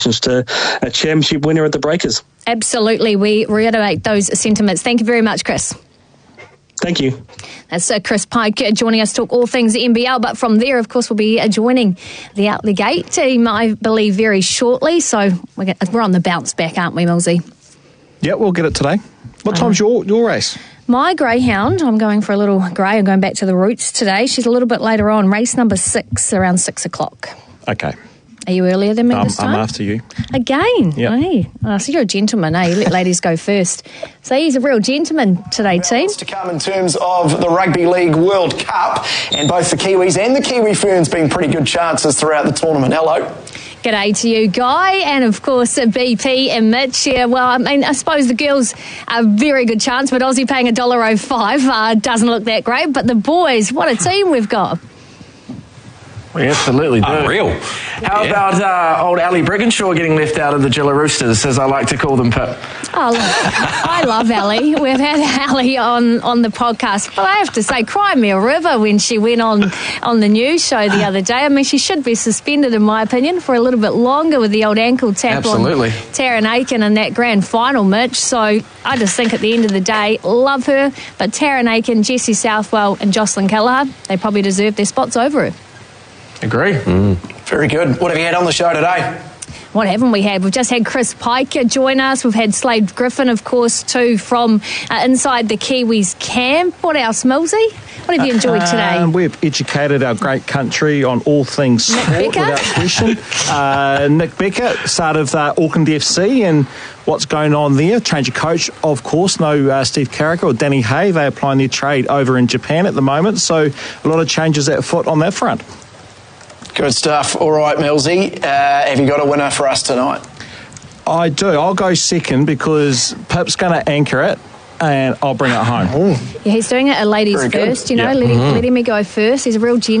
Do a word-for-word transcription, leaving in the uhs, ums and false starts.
to a championship winner at the Breakers. Absolutely. We reiterate those sentiments. Thank you very much, Chris. Thank you. That's uh, Chris Pike uh, joining us to talk all things N B L. But from there, of course, we'll be uh, joining the Out the Gate team, I believe, very shortly. So we're, gonna, we're on the bounce back, aren't we, Millsy? Yeah, we'll get it today. What time's um, your, your race? My greyhound, I'm going for a little grey. I'm going back to the roots today. She's a little bit later on. Race number six, around six o'clock. Okay. Are you earlier than me um, this time? I'm after you. Again? Yeah. Hey. Oh, so you're a gentleman, eh? You let ladies go first. So he's a real gentleman today, team. What's to come in terms of the Rugby League World Cup, and both the Kiwis and the Kiwi Ferns being pretty good chances throughout the tournament. Hello. G'day to you, Guy, and of course uh, B P and Mitch. Yeah, well, I mean, I suppose the girls are a very good chance, but Aussie paying a dollar oh five uh, doesn't look that great. But the boys, what a team we've got. We absolutely do. Unreal. How yeah. about uh, old Ali Brigginshaw getting left out of the Gilla Roosters, as I like to call them, Pip? Oh, look, I love Ali. We've had Ali on, on the podcast, but I have to say, cry me a river when she went on, on the news show the other day. I mean, she should be suspended, in my opinion, for a little bit longer with the old ankle tap absolutely. on Taryn Aiken in that grand final, Mitch. So I just think at the end of the day, love her, but Taryn Aiken, Jessie Southwell and Jocelyn Kelleher, they probably deserve their spots over her. Agree. Mm. Very good. What have you had on the show today? What haven't we had? We've just had Chris Pike join us. We've had Slade Griffin, of course, too, from uh, inside the Kiwis camp. What else, Millsy? What have you enjoyed today? Um, we've educated our great country on all things Nick sport, Becker? without question. uh, Nick Becker, start of uh, Auckland F C, and what's going on there. Change of coach, of course. No uh, Steve Carricker or Danny Hay. They're applying their trade over in Japan at the moment. So a lot of changes at foot on that front. Good stuff. All right, Millsy, uh, have you got a winner for us tonight? I do. I'll go second because Pip's going to anchor it and I'll bring it home. Yeah, he's doing it a ladies Very first, good. you know, yeah. letting, mm-hmm. letting me go first. He's a real gentleman.